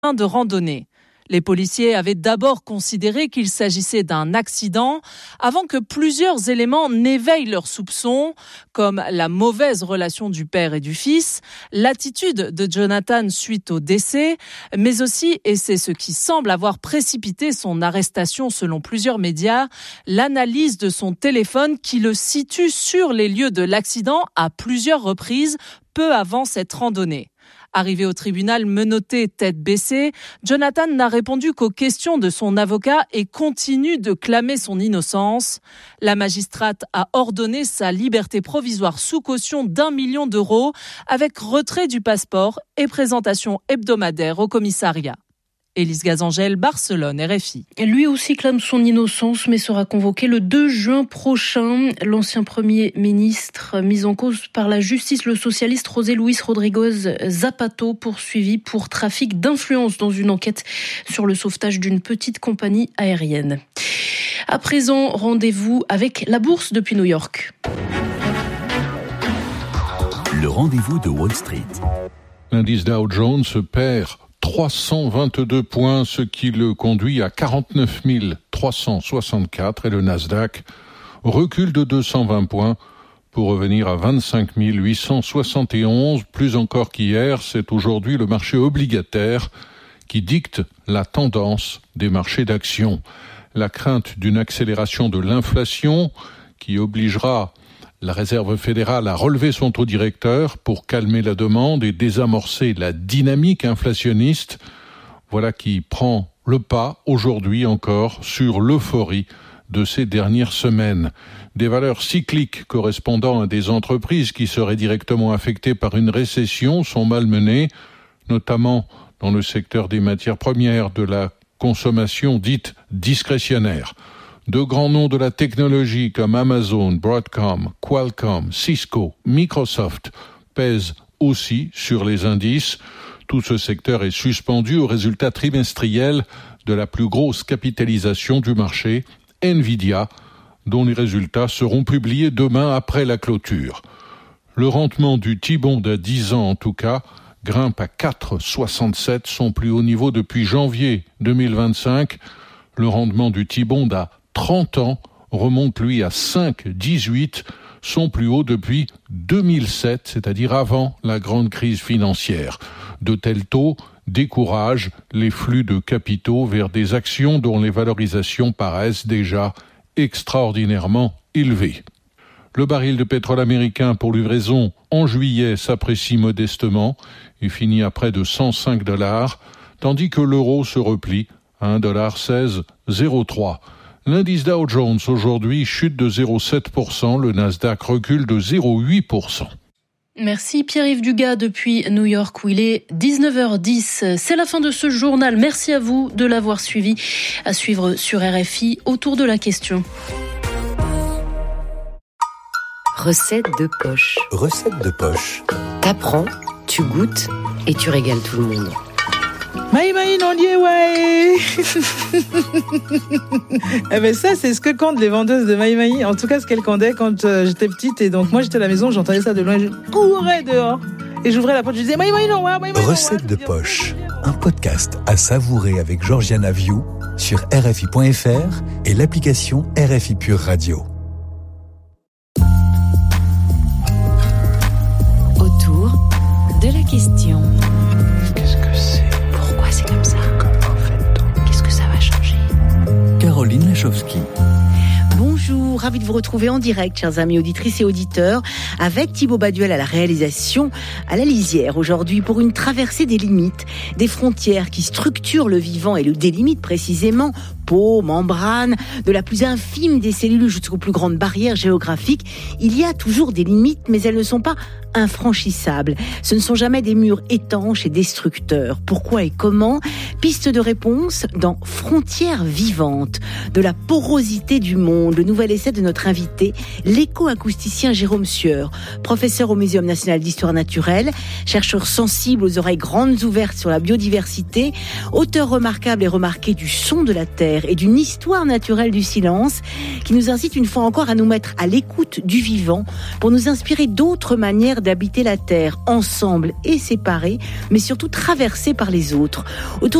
de randonnée. Les policiers avaient d'abord considéré qu'il s'agissait d'un accident avant que plusieurs éléments n'éveillent leurs soupçons, comme la mauvaise relation du père et du fils, l'attitude de Jonathan suite au décès, mais aussi, et c'est ce qui semble avoir précipité son arrestation selon plusieurs médias, l'analyse de son téléphone qui le situe sur les lieux de l'accident à plusieurs reprises, peu avant cette randonnée. Arrivé au tribunal menotté, tête baissée, Jonathan n'a répondu qu'aux questions de son avocat et continue de clamer son innocence. La magistrate a ordonné sa liberté provisoire sous caution d'1 million d'euros avec retrait du passeport et présentation hebdomadaire au commissariat. Élise Gazangel, Barcelone, RFI. Lui aussi clame son innocence, mais sera convoqué le 2 juin prochain. L'ancien Premier ministre, mis en cause par la justice, le socialiste José Luis Rodríguez Zapatero, poursuivi pour trafic d'influence dans une enquête sur le sauvetage d'une petite compagnie aérienne. À présent, rendez-vous avec la bourse depuis New York. Le rendez-vous de Wall Street. L'indice Dow Jones perd 322 points, ce qui le conduit à 49 364 et le Nasdaq recule de 220 points pour revenir à 25 871. Plus encore qu'hier, c'est aujourd'hui le marché obligataire qui dicte la tendance des marchés d'actions. La crainte d'une accélération de l'inflation qui obligera la Réserve fédérale a relevé son taux directeur pour calmer la demande et désamorcer la dynamique inflationniste. Voilà qui prend le pas aujourd'hui encore sur l'euphorie de ces dernières semaines. Des valeurs cycliques correspondant à des entreprises qui seraient directement affectées par une récession sont malmenées, notamment dans le secteur des matières premières, de la consommation dite discrétionnaire. De grands noms de la technologie comme Amazon, Broadcom, Qualcomm, Cisco, Microsoft pèsent aussi sur les indices. Tout ce secteur est suspendu aux résultats trimestriels de la plus grosse capitalisation du marché, Nvidia, dont les résultats seront publiés demain après la clôture. Le rendement du T-bond à 10 ans en tout cas grimpe à 4,67, son plus haut niveau depuis janvier 2025. Le rendement du T-bond à 30 ans remonte lui à 5,18, son plus haut depuis 2007, c'est-à-dire avant la grande crise financière. De tels taux découragent les flux de capitaux vers des actions dont les valorisations paraissent déjà extraordinairement élevées. Le baril de pétrole américain pour livraison en juillet s'apprécie modestement et finit à près de $105, tandis que l'euro se replie à 1,1603 $. L'indice Dow Jones aujourd'hui chute de 0,7%, le Nasdaq recule de 0,8%. Merci Pierre-Yves Dugas depuis New York où il est 19h10. C'est la fin de ce journal. Merci à vous de l'avoir suivi. À suivre sur RFI autour de la question. Recette de poche. Recette de poche. T'apprends, tu goûtes et tu régales tout le monde. Maï non lié ouais. Eh ben ça c'est ce que comptent les vendeuses de Maï. En tout cas ce qu'elles candaient quand j'étais petite et donc moi j'étais à la maison, j'entendais ça de loin, je courais dehors et j'ouvrais la porte, je disais Maï non ouais. Recette de poche, un podcast à savourer avec Georgiana Viou sur RFI.fr et l'application RFI Pure Radio. Autour de la question. Qu'est-ce que c'est ? Pourquoi c'est comme ça ? Comment fait-on ? Qu'est-ce que ça va changer ? Caroline Lachowski. Bonjour, ravi de vous retrouver en direct, chers amis auditrices et auditeurs, avec Thibaut Baduel à la réalisation, à la lisière aujourd'hui pour une traversée des limites, des frontières qui structurent le vivant et le délimitent précisément, peau, membrane, de la plus infime des cellules jusqu'aux plus grandes barrières géographiques. Il y a toujours des limites, mais elles ne sont pas infranchissables. Ce ne sont jamais des murs étanches et destructeurs. Pourquoi et comment ? Piste de réponse dans Frontières vivantes, de la porosité du monde, le nouvel essai de notre invité, l'éco-acousticien Jérôme Sieur, professeur au Muséum national d'histoire naturelle, chercheur sensible aux oreilles grandes ouvertes sur la biodiversité, auteur remarquable et remarqué du son de la Terre Terre et d'une histoire naturelle du silence qui nous incite une fois encore à nous mettre à l'écoute du vivant pour nous inspirer d'autres manières d'habiter la Terre, ensemble et séparés, mais surtout traversés par les autres. Autour